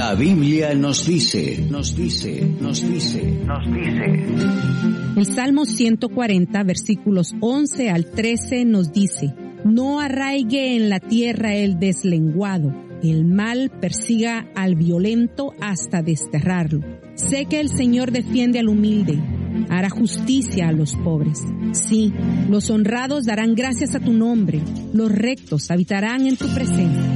La Biblia nos dice. El Salmo 140, versículos 11 al 13 nos dice: no arraigue en la tierra el deslenguado, el mal persiga al violento hasta desterrarlo. Sé que el Señor defiende al humilde, hará justicia a los pobres. Sí, los honrados darán gracias a tu nombre, los rectos habitarán en tu presencia.